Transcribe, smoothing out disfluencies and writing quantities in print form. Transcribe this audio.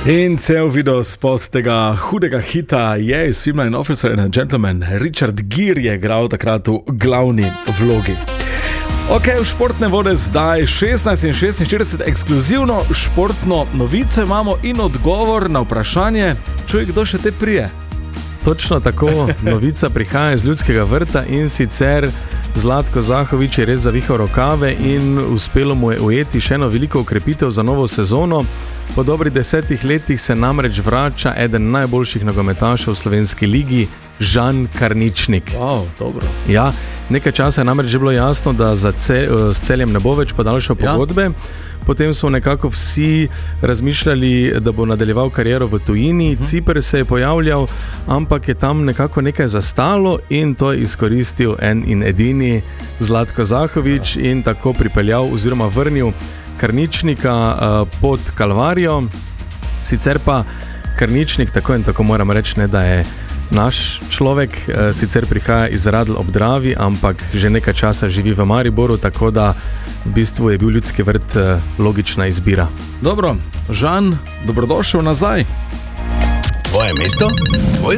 In cel video spod tega hudega hita je iz filma An Officer and a Gentleman. Richard Gere je igral takrat v glavni vlogi. Ok, v športne vode zdaj 16:46, ekskluzivno športno novico imamo in odgovor na vprašanje, čuj, kdo še te prije. Točno tako, novica prihaja iz Ljudskega vrta in sicer Zlatko Zahovič je res zavihal rokave in uspelo mu je ujeti še eno veliko ukrepitev za novo sezono. Po dobrih 10 letih se namreč vrača eden najboljših nogometašev v slovenski ligi, Žan Karničnik. Wow, dobro. Ja, nekaj časa je namreč že bilo jasno, da s Celjem ne bo več podaljšal pogodbe. Potem so nekako vsi razmišljali, da bo nadaljeval kariero v tujini. Ciper se je pojavljal, ampak je tam nekako nekaj zastalo in to je izkoristil en in edini Zlatko Zahovič in tako pripeljal oziroma vrnil Karničnika pod Kalvarijo. Sicer pa Karničnik, tako in tako moram reči, ne, da je naš človek, sicer prihaja iz Radl ob Dravi, ampak že nekaj časa živi v Mariboru, tako da v bistvu je bil Ljudski vrt logična izbira. Dobro, Žan, dobrodošel nazaj. Tvoje mesto, tvoj